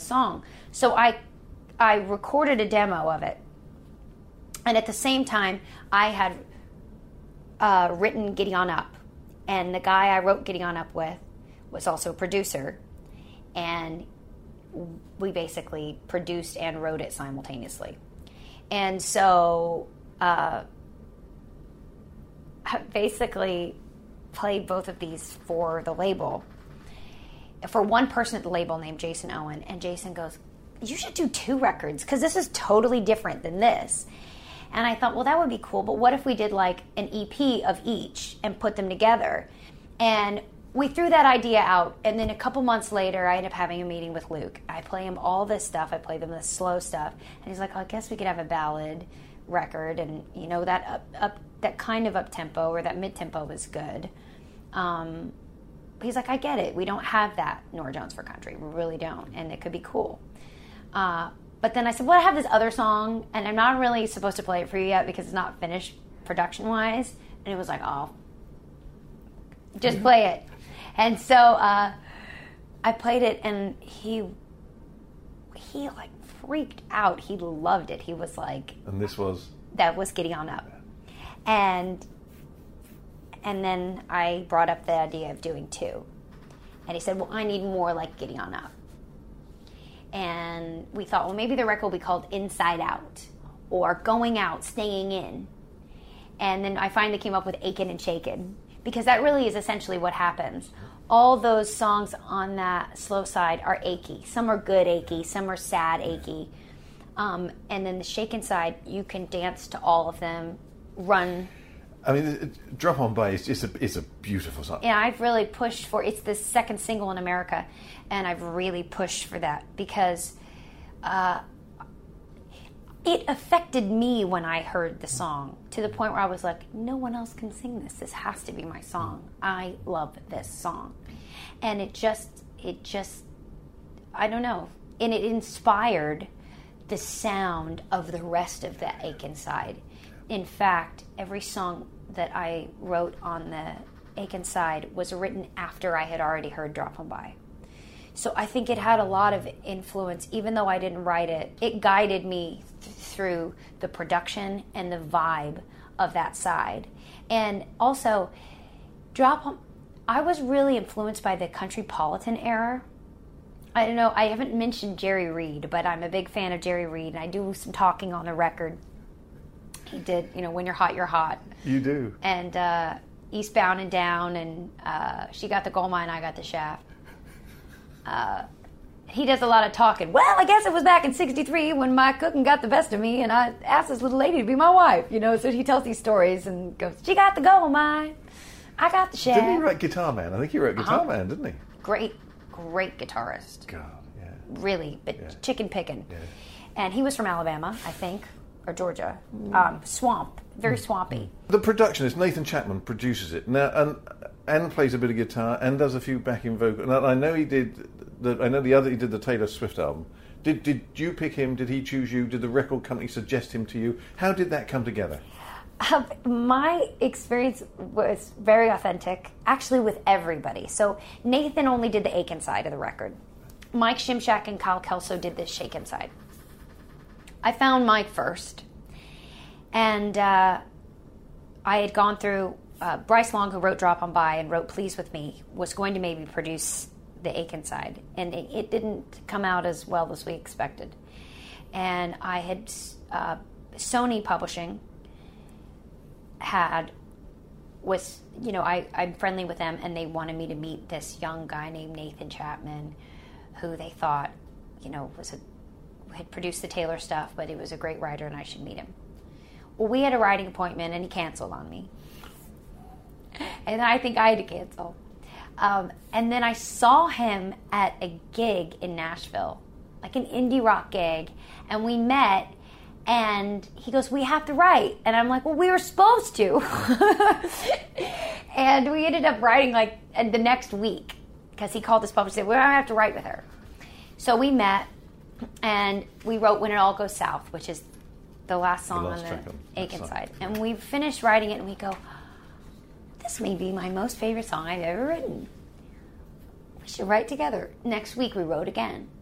song. So I recorded a demo of it. And at the same time, I had written Giddy On Up. And the guy I wrote Giddy On Up with was also a producer. And we basically produced and wrote it simultaneously. And so I basically played both of these for the label. For one person at the label named Jason Owen. And Jason goes, you should do 2 records because this is totally different than this. And I thought, well, that would be cool, but what if we did like an EP of each and put them together? And we threw that idea out, and then a couple months later, I ended up having a meeting with Luke. I play him all this stuff. I play them the slow stuff. And he's like, oh, I guess we could have a ballad record, and, you know, that that kind of up-tempo or that mid-tempo was good. He's like, I get it. We don't have that, Norah Jones for country. We really don't, and it could be cool. But then I said, well, I have this other song, and I'm not really supposed to play it for you yet because it's not finished production-wise. And it was like, oh, just play it. And so I played it, and he like freaked out. He loved it. He was like... And this was? That was Giddy On Up. And then I brought up the idea of doing 2. And he said, well, I need more like Giddy On Up. And we thought, well, maybe the record will be called Inside Out or Going Out, Staying In. And then I finally came up with Achin' and Shakin', because that really is essentially what happens. All those songs on that slow side are achy. Some are good achy, some are sad achy. And then the shaken side, you can dance to all of them, run. I mean, Drop On By is a beautiful song. Yeah, I've really pushed for, it's the second single in America, and I've really pushed for that because it affected me when I heard the song to the point where I was like, no one else can sing this. This has to be my song. I love this song. And it just, I don't know. And it inspired the sound of the rest of the Achin' side. In fact, every song that I wrote on the Achin' side was written after I had already heard Drop On By. So I think it had a lot of influence, even though I didn't write it. It guided me through the production and the vibe of that side. And also, I was really influenced by the Countrypolitan era. I don't know, I haven't mentioned Jerry Reed, but I'm a big fan of Jerry Reed, and I do some talking on the record. He did, When You're Hot, You're Hot. You do. And Eastbound and Down, and She Got the Gold Mine, I Got the Shaft. He does a lot of talking. Well, I guess it was back in '63 when my cooking got the best of me, and I asked this little lady to be my wife. So he tells these stories and goes, she got the gold mine, I got the shaft. Didn't he write Guitar Man? I think he wrote Guitar Man, didn't he? Great guitarist. God, yeah. Really, but yeah. Chicken picking. Yeah. And he was from Alabama, I think, or Georgia. Swamp, very swampy. The productionist, Nathan Chapman, produces it. Now, and plays a bit of guitar and does a few backing vocals. Now, I know he did. He did the Taylor Swift album. Did you pick him? Did he choose you? Did the record company suggest him to you? How did that come together? My experience was very authentic, actually, with everybody. So Nathan only did the Achin' side of the record. Mike Shimshak and Kyle Kelso did the Shaken side. I found Mike first, and I had gone through. Bryce Long, who wrote Drop On By and wrote Please With Me, was going to maybe produce the Achin' side, and it didn't come out as well as we expected. And I had Sony Publishing I'm friendly with them, and they wanted me to meet this young guy named Nathan Chapman, who they thought, had produced the Taylor stuff, but he was a great writer, and I should meet him. Well, we had a writing appointment, and he canceled on me. And I think I had to cancel. And then I saw him at a gig in Nashville, like an indie rock gig, and we met, and he goes, we have to write. And I'm like, well, we were supposed to. And we ended up writing like the next week, because he called this publisher and said, well, I have to write with her. So we met, and we wrote When It All Goes South, which is the last song on the Achin' side. And we finished writing it, and we go, this may be my most favorite song I've ever written. We should write together. Next week we wrote again.